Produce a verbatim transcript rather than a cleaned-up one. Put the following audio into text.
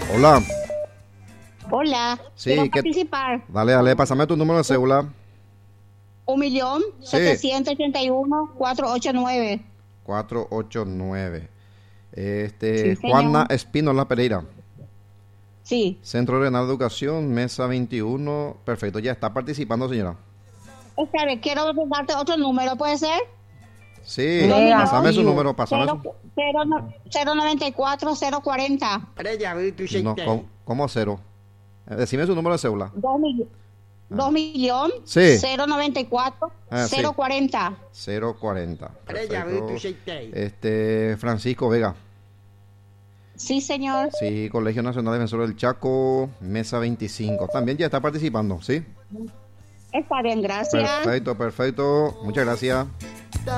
Hola. Hola. Sí, Quiero ¿qué- participar. Dale, dale, pásame tu número de cédula. Un millón Sí. setecientos ochenta y uno cuatrocientos ochenta y nueve. cuatro ocho nueve. Este, Sí, Juana señor. Espínola Pereira. Sí. Centro Regional de Educación, mesa veintiuno. Perfecto, ya está participando, señora. Esta vez quiero darte otro número, ¿puede ser? Sí, Dos Lea, pásame su tío. número, pásame Cero, su... cero, no- cero noventa y cuatro cero cuarenta. No, ¿cómo, cómo cero? Eh, Decime su número de cédula. Dos, mill- dos millón Sí. cero noventa y cuatro Ah, sí. cero cuarenta. cero cuarenta. Perfecto. Este, Francisco Vega. Sí, señor. Sí, Colegio Nacional Defensor del Chaco, mesa veinticinco. También ya está participando, ¿sí? Está bien, gracias. Perfecto, perfecto. Muchas gracias.